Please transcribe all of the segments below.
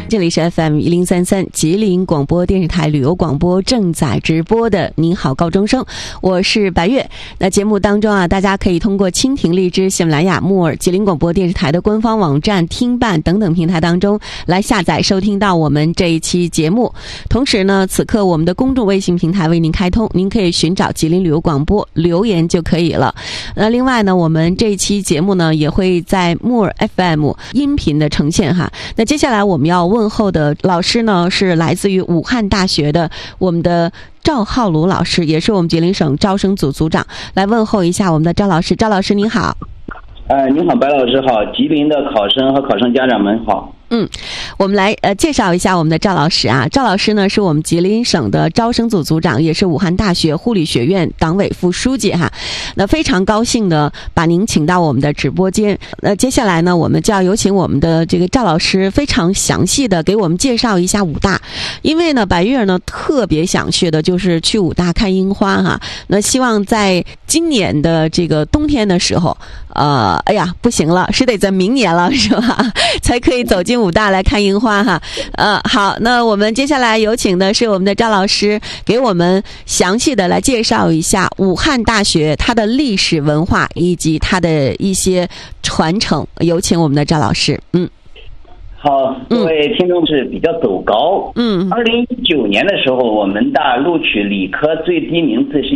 这里是 FM1033 吉林广播电视台旅游广播正在直播的您好高中生，我是白月。那节目当中啊，大家可以通过蜻蜓、荔枝、喜马拉雅、木耳、吉林广播电视台的官方网站、听办等等平台当中来下载收听到我们这一期节目。同时呢，此刻我们的公众微信平台为您开通，您可以寻找吉林旅游广播留言就可以了。另外呢，我们这一期节目呢也会在木耳 FM 音频的呈现哈。那接下来我们要问候的老师呢是来自于武汉大学的我们的赵浩鲁老师，也是我们吉林省招生组组长，来问候一下我们的赵老师。赵老师您好。 您好，白老师好，吉林的考生和考生家长们好。 我们来介绍一下我们的赵老师啊。赵老师呢是我们吉林省的招生组组长，也是武汉大学护理学院党委副书记哈。那非常高兴的把您请到我们的直播间。接下来呢，我们就要有请我们的这个赵老师非常详细的给我们介绍一下武大，因为呢白月呢特别想去的就是去武大看樱花哈。那希望在今年的这个冬天的时候，不行了，是得在明年了是吧？才可以走进武大来看樱花哈。好，那我们接下来有请的是我们的赵老师，给我们详细的来介绍一下武汉大学它的历史文化以及它的一些传承。有请我们的赵老师。 好，各位听众是比较走高。2019年的时候，我们大录取理科最低名次是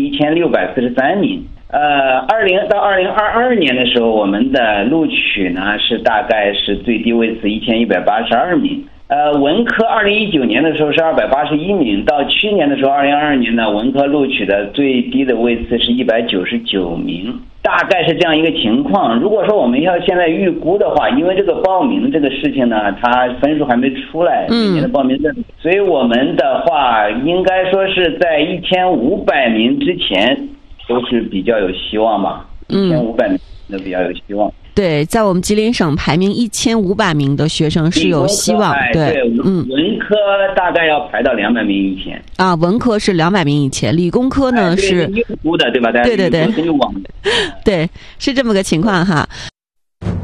1643名。到2022年的时候，我们的录取呢是大概是最低位次1182名。文科2019年的时候是281名，到去年的时候2022年呢，文科录取的最低的位次是199名，大概是这样一个情况。如果说我们要现在预估的话，因为这个报名这个事情呢，它分数还没出来，每年的报名证，所以我们的话应该说是在1500名之前都是比较有希望吧，1500名都比较有希望。 对，在我们吉林省排名1500名的学生是有希望。对， 文科大概要排到200名以前啊，文科是200名以前，理工科呢是预估的，对吧？ 对， 对， 对，是这么个情况哈。